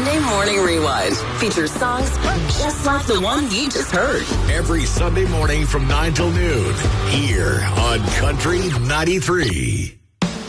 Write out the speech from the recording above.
Sunday Morning Rewind features songs just like the one you just heard. Every Sunday morning from 9 till noon here on Country 93.